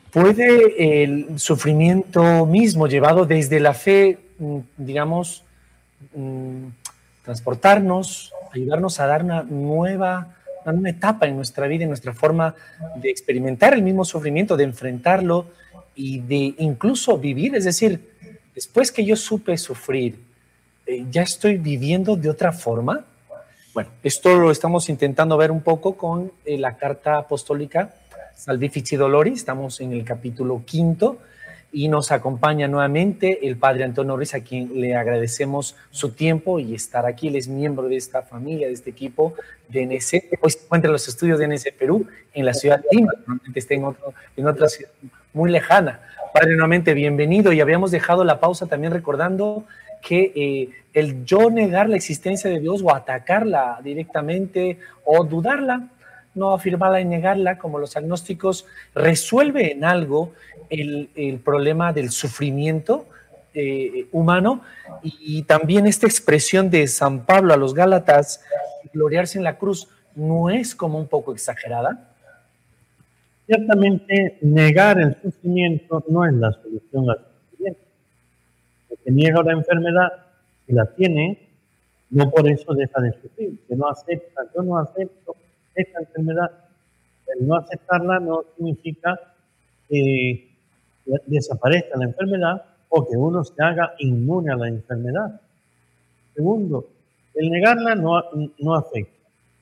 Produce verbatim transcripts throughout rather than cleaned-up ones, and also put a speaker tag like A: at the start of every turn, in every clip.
A: ¿Puede el sufrimiento mismo llevado desde la fe, digamos, transportarnos, ayudarnos a dar una nueva, una nueva etapa en nuestra vida, en nuestra forma de experimentar el mismo sufrimiento, de enfrentarlo y de incluso vivir? Es decir, después que yo supe sufrir, eh, ¿ya estoy viviendo de otra forma? Bueno, esto lo estamos intentando ver un poco con eh, la carta apostólica Salvifici Doloris. Estamos en el capítulo quinto y nos acompaña nuevamente el padre Antonio Ruiz, a quien le agradecemos su tiempo y estar aquí. Él es miembro de esta familia, de este equipo de N C. Hoy se encuentra en los estudios de N C Perú, en la ciudad de Lima. Normalmente está en, otro, en otra ciudad muy lejana. Padre, nuevamente bienvenido, y habíamos dejado la pausa también recordando que eh, el yo negar la existencia de Dios o atacarla directamente o dudarla, no afirmarla y negarla como los agnósticos, resuelve en algo el, el problema del sufrimiento eh, humano. Y, y también esta expresión de San Pablo a los Gálatas, gloriarse en la cruz, ¿no es como un poco exagerada?
B: Ciertamente, negar el sufrimiento no es la solución al sufrimiento. El que niega la enfermedad, si la tiene, no por eso deja de sufrir, que no acepta, yo no acepto esta enfermedad. El no aceptarla no significa que desaparezca la enfermedad o que uno se haga inmune a la enfermedad. Segundo, el negarla no, no afecta.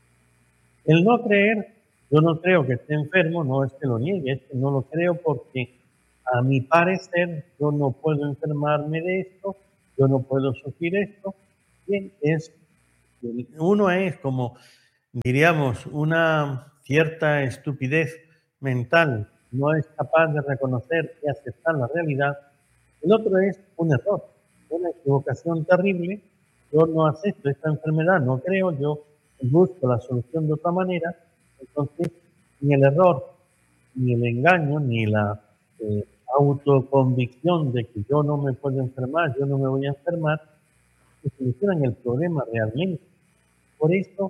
B: El no creer, yo no creo que esté enfermo, no es que lo niegue, es que no lo creo porque a mi parecer yo no puedo enfermarme de esto, yo no puedo sufrir esto. Bien, es, uno es como, diríamos, una cierta estupidez mental, no es capaz de reconocer y aceptar la realidad. El otro es un error, una equivocación terrible. Yo no acepto esta enfermedad, no creo, yo busco la solución de otra manera. Entonces, ni el error, ni el engaño, ni la eh, autoconvicción de que yo no me puedo enfermar, yo no me voy a enfermar, que solucionan el problema realmente. Por eso,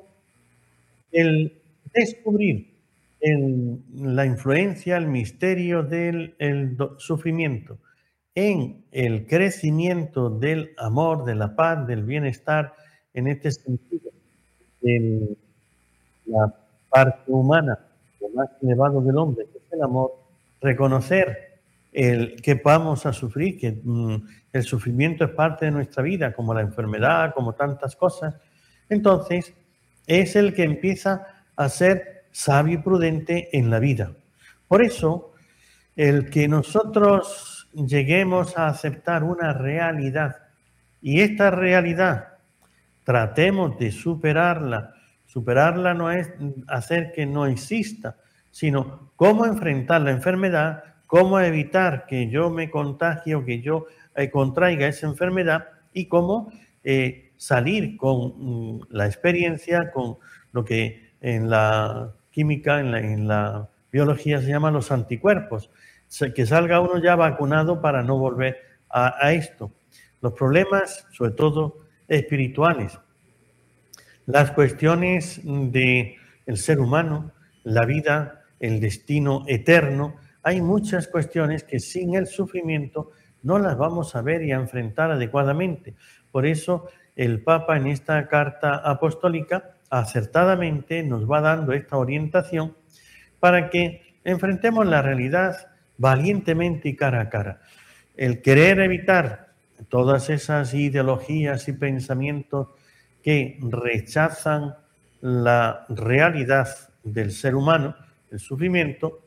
B: el descubrir el, la influencia, el misterio del el do, sufrimiento en el crecimiento del amor, de la paz, del bienestar, en este sentido, de la parte humana, lo más elevado del hombre, que es el amor, reconocer el que vamos a sufrir, que mm, el sufrimiento es parte de nuestra vida, como la enfermedad, como tantas cosas. Entonces, es el que empieza a ser sabio y prudente en la vida. Por eso, el que nosotros lleguemos a aceptar una realidad y esta realidad tratemos de superarla. Superarla no es hacer que no exista, sino cómo enfrentar la enfermedad, cómo evitar que yo me contagie o que yo eh, contraiga esa enfermedad y cómo eh, salir con mm, la experiencia, con lo que en la química, en la, en la biología se llaman los anticuerpos, que salga uno ya vacunado para no volver a, a esto. Los problemas, sobre todo espirituales, las cuestiones del ser humano, la vida, el destino eterno, hay muchas cuestiones que sin el sufrimiento no las vamos a ver y a enfrentar adecuadamente. Por eso el Papa en esta carta apostólica acertadamente nos va dando esta orientación para que enfrentemos la realidad valientemente y cara a cara. El querer evitar todas esas ideologías y pensamientos que rechazan la realidad del ser humano, el sufrimiento,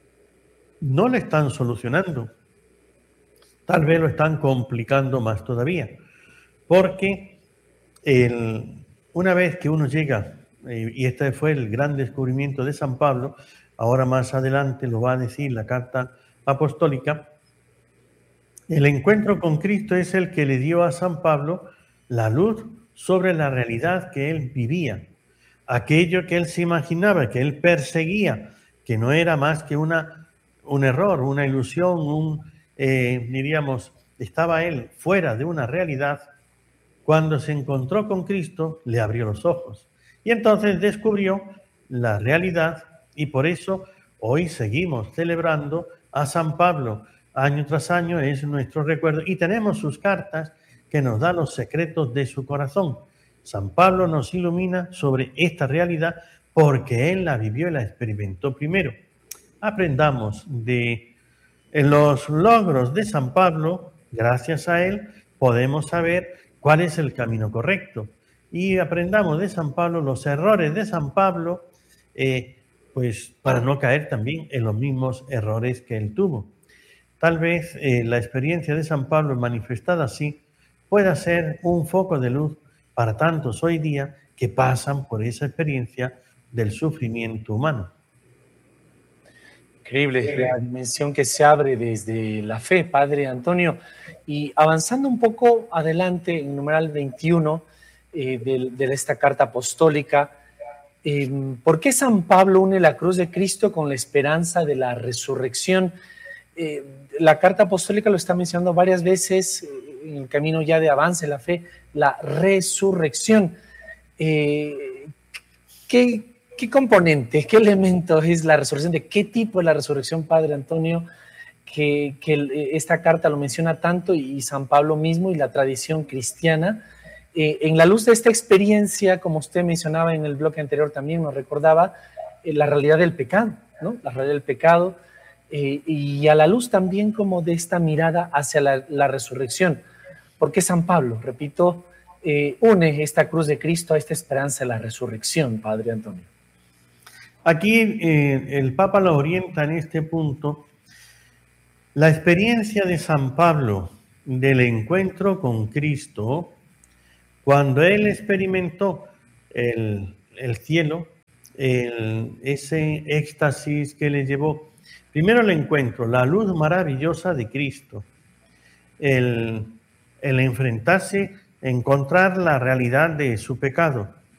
B: no le están solucionando. Tal vez lo están complicando más todavía. Porque el, una vez que uno llega, eh, y este fue el gran descubrimiento de San Pablo, ahora más adelante lo va a decir la carta apostólica, el encuentro con Cristo es el que le dio a San Pablo la luz sobre la realidad que él vivía, aquello que él se imaginaba, que él perseguía, que no era más que una, un error, una ilusión, un, eh, diríamos, estaba él fuera de una realidad. Cuando se encontró con Cristo, le abrió los ojos y entonces descubrió la realidad, y por eso hoy seguimos celebrando a San Pablo año tras año, es nuestro recuerdo, y tenemos sus cartas que nos dan los secretos de su corazón. San Pablo nos ilumina sobre esta realidad porque él la vivió y la experimentó primero. Aprendamos de los logros de San Pablo. Gracias a él podemos saber cuál es el camino correcto. Y aprendamos de San Pablo los errores de San Pablo, eh, pues para no caer también en los mismos errores que él tuvo. Tal vez eh, la experiencia de San Pablo manifestada así pueda ser un foco de luz para tantos hoy día que pasan por esa experiencia del sufrimiento humano.
A: Increíble la dimensión que se abre desde la fe, Padre Antonio. Y avanzando un poco adelante, en numeral veintiuno eh, de, de esta carta apostólica, eh, ¿por qué San Pablo une la cruz de Cristo con la esperanza de la resurrección? Eh, la carta apostólica lo está mencionando varias veces eh, en el camino ya de avance la fe, la resurrección. Eh, ¿qué, ¿Qué componente, qué elemento es la resurrección? ¿De qué tipo es la resurrección, Padre Antonio? Que, que esta carta lo menciona tanto y San Pablo mismo y la tradición cristiana. Eh, en la luz de esta experiencia, como usted mencionaba en el bloque anterior también, nos recordaba eh, la realidad del pecado, ¿no? La realidad del pecado. Eh, y a la luz también como de esta mirada hacia la, la resurrección. ¿Por qué San Pablo, repito, eh, une esta cruz de Cristo a esta esperanza de la resurrección, Padre Antonio?
B: Aquí eh, el Papa lo orienta en este punto. La experiencia de San Pablo del encuentro con Cristo, cuando él experimentó el, el cielo, el, ese éxtasis que le llevó primero el encuentro, la luz maravillosa de Cristo, el, el enfrentarse, encontrar la realidad de su pecado,